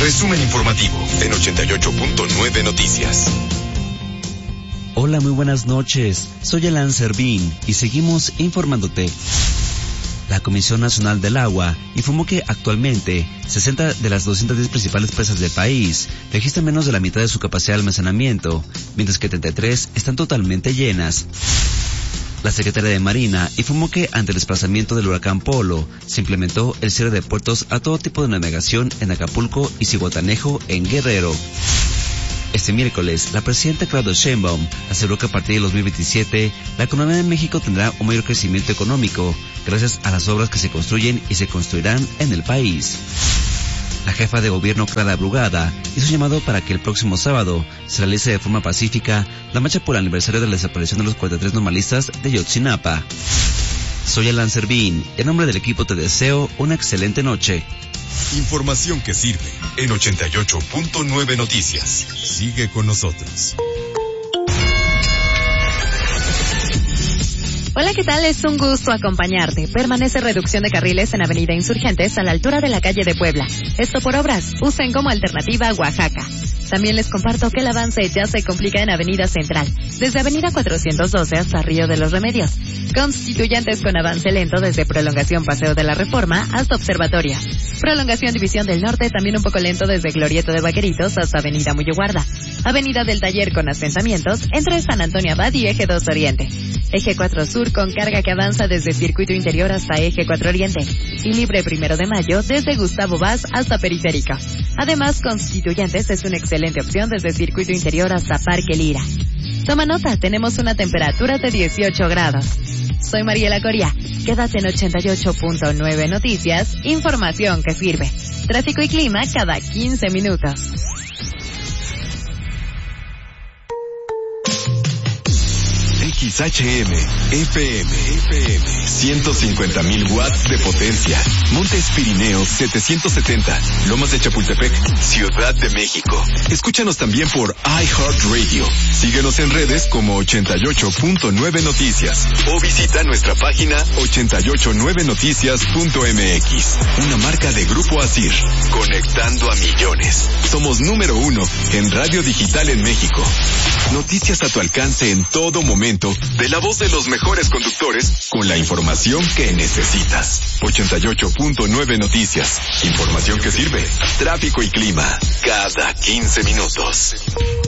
Resumen informativo en 88.9 Noticias. Hola, muy buenas noches. Soy Alan Servín y seguimos informándote. La Comisión Nacional del Agua informó que actualmente 60 de las 210 principales presas del país registran menos de la mitad de su capacidad de almacenamiento, mientras que 33 están totalmente llenas. La Secretaría de Marina informó que ante el desplazamiento del huracán Polo, se implementó el cierre de puertos a todo tipo de navegación en Acapulco y Zihuatanejo en Guerrero. Este miércoles, la presidenta Claudia Sheinbaum aseguró que a partir de 2027, la economía de México tendrá un mayor crecimiento económico gracias a las obras que se construyen y se construirán en el país. La jefa de gobierno, Clara Brugada, hizo llamado para que el próximo sábado se realice de forma pacífica la marcha por el aniversario de la desaparición de los 43 normalistas de Yotzinapa. Soy Alan Servín y en nombre del equipo te deseo una excelente noche. Información que sirve en 88.9 Noticias. Sigue con nosotros. Hola, ¿qué tal? Es un gusto acompañarte. Permanece reducción de carriles en Avenida Insurgentes a la altura de la calle de Puebla. Esto por obras. Usen como alternativa Oaxaca. También les comparto que el avance ya se complica en Avenida Central, desde Avenida 412 hasta Río de los Remedios. Constituyentes con avance lento desde Prolongación Paseo de la Reforma hasta Observatoria. Prolongación División del Norte también un poco lento desde Glorieta de Vaqueritos hasta Avenida Muyoguarda. Avenida del Taller con asentamientos entre San Antonio Abad y Eje 2 Oriente. Eje 4 Sur con carga que avanza desde Circuito Interior hasta Eje 4 Oriente. Y Libre 1 de Mayo desde Gustavo Vaz hasta Periférico. Además, Constituyentes es una excelente opción desde Circuito Interior hasta Parque Lira. Toma nota, tenemos una temperatura de 18 grados. Soy Mariela Coria. Quédate en 88.9 Noticias, información que sirve. Tráfico y clima cada 15 minutos. XHM, FM, 150.000 watts de potencia. Montes Pirineos 770, Lomas de Chapultepec, Ciudad de México. Escúchanos también por iHeartRadio. Síguenos en redes como 88.9 Noticias o visita nuestra página 889noticias.mx. Una marca de Grupo Asir, conectando a millones. Somos número 1 en radio digital en México. Noticias a tu alcance en todo momento, de la voz de los mejores conductores, con la información que necesitas. 88.9 Noticias. Información que sirve. Tráfico y clima cada 15 minutos.